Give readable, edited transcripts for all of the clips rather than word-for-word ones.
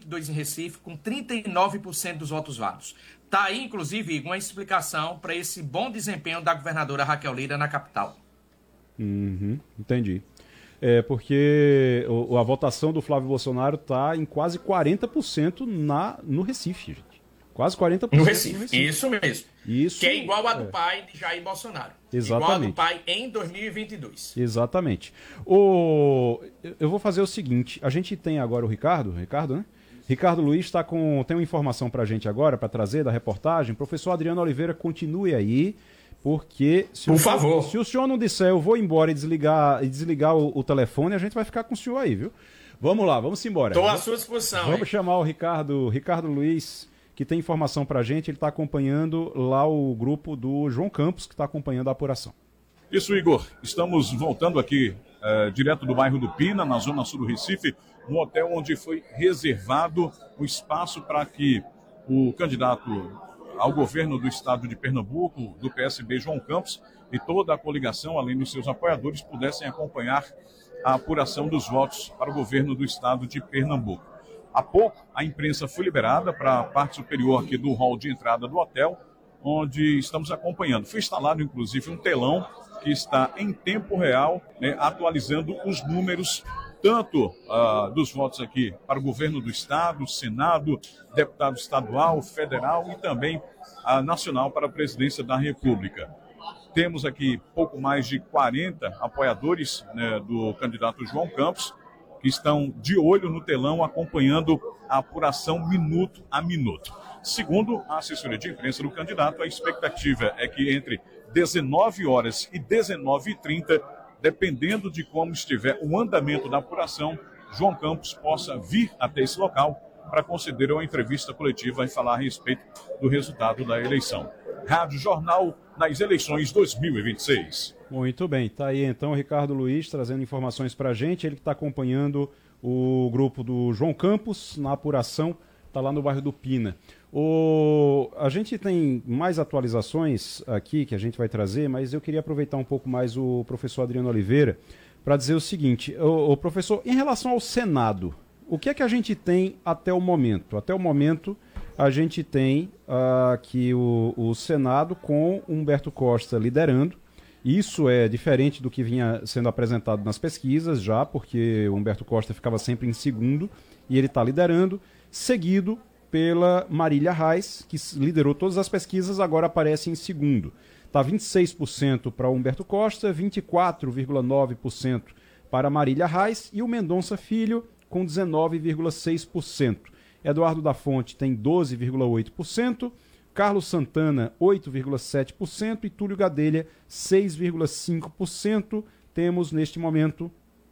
2022 em Recife com 39% dos votos válidos. Está aí, inclusive, Igor, uma explicação para esse bom desempenho da governadora Raquel Lira na capital. Entendi. É porque a votação do Flávio Bolsonaro está em quase 40% no Recife, gente. Quase 40% no Recife. Isso mesmo. Isso, que é igual a do pai de Jair Bolsonaro. Exatamente. Igual a do pai em 2022. Exatamente. Eu vou fazer o seguinte, a gente tem agora o Ricardo, né? Ricardo Luiz tem uma informação para a gente agora, para trazer da reportagem. Professor Adriano Oliveira, continue aí, porque por favor. Se o senhor não disser eu vou embora e desligar o telefone, a gente vai ficar com o senhor aí, viu? Vamos lá, vamos embora. Estou à sua disposição. Vamos chamar o Ricardo Luiz, que tem informação para a gente. Ele está acompanhando lá o grupo do João Campos, que está acompanhando a apuração. Isso, Igor. Estamos voltando aqui direto do bairro do Pina, na zona sul do Recife, no hotel onde foi reservado o espaço para que o candidato ao governo do estado de Pernambuco, do PSB, João Campos, e toda a coligação, além dos seus apoiadores, pudessem acompanhar a apuração dos votos para o governo do estado de Pernambuco. Há pouco, a imprensa foi liberada para a parte superior aqui do hall de entrada do hotel, onde estamos acompanhando. Foi instalado, inclusive, um telão que está em tempo real, atualizando os números, tanto dos votos aqui para o governo do estado, Senado, deputado estadual, federal e também nacional para a presidência da República. Temos aqui pouco mais de 40 apoiadores do candidato João Campos, que estão de olho no telão acompanhando a apuração minuto a minuto. Segundo a assessoria de imprensa do candidato, a expectativa é que entre 19 horas e 19h30, dependendo de como estiver o andamento da apuração, João Campos possa vir até esse local para conceder uma entrevista coletiva e falar a respeito do resultado da eleição. Rádio Jornal nas eleições 2026. Muito bem, tá aí então o Ricardo Luiz trazendo informações para a gente, ele que está acompanhando o grupo do João Campos na apuração, está lá no bairro do Pina. A gente tem mais atualizações aqui que a gente vai trazer, mas eu queria aproveitar um pouco mais o professor Adriano Oliveira para dizer o seguinte, professor, em relação ao Senado, o que é que a gente tem até o momento? Até o momento a gente tem aqui o Senado com Humberto Costa liderando. Isso é diferente do que vinha sendo apresentado nas pesquisas já, porque o Humberto Costa ficava sempre em segundo e ele está liderando, seguido pela Marília Reis, que liderou todas as pesquisas, agora aparece em segundo. Está 26% para Humberto Costa, 24,9% para Marília Reis e o Mendonça Filho com 19,6%. Eduardo da Fonte tem 12,8%, Carlos Santana 8,7% e Túlio Gadelha 6,5%. Temos neste momento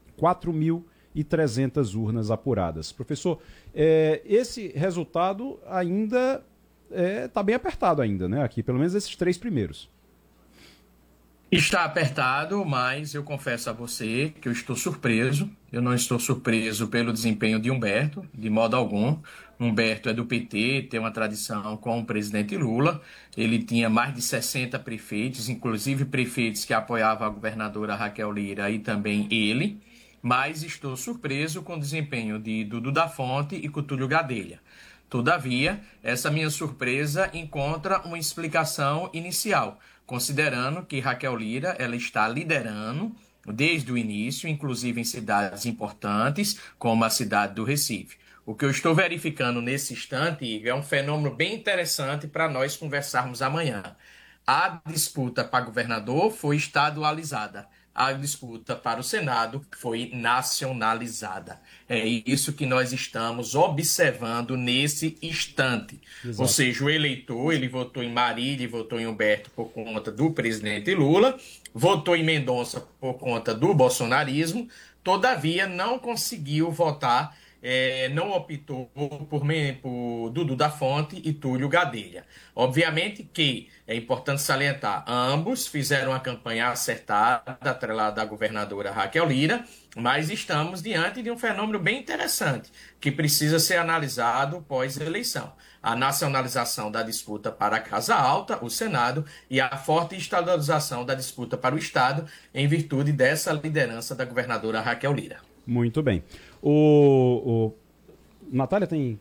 4.300 urnas apuradas. Professor, esse resultado ainda está bem apertado ainda, né? Aqui, pelo menos esses três primeiros. Está apertado, mas eu confesso a você que eu estou surpreso. Eu não estou surpreso pelo desempenho de Humberto, de modo algum. Humberto é do PT, tem uma tradição com o presidente Lula. Ele tinha mais de 60 prefeitos, inclusive prefeitos que apoiavam a governadora Raquel Lira e também ele. Mas estou surpreso com o desempenho de Dudu da Fonte e Cutúlio Gadelha. Todavia, essa minha surpresa encontra uma explicação inicial, considerando que Raquel Lira ela está liderando desde o início, inclusive em cidades importantes, como a cidade do Recife. O que eu estou verificando nesse instante, Igor, é um fenômeno bem interessante para nós conversarmos amanhã. A disputa para governador foi estadualizada. A disputa para o Senado foi nacionalizada. É isso que nós estamos observando nesse instante. Exato. Ou seja, o eleitor, ele votou em Marília e votou em Humberto por conta do presidente Lula, votou em Mendonça por conta do bolsonarismo, todavia não conseguiu votar, não optou por Dudu da Fonte e Túlio Gadelha. Obviamente que é importante salientar, ambos fizeram uma campanha acertada, atrelada à governadora Raquel Lira, mas estamos diante de um fenômeno bem interessante, que precisa ser analisado pós-eleição. A nacionalização da disputa para a Casa Alta, o Senado, e a forte estadualização da disputa para o Estado, em virtude dessa liderança da governadora Raquel Lira. Muito bem. Natália tem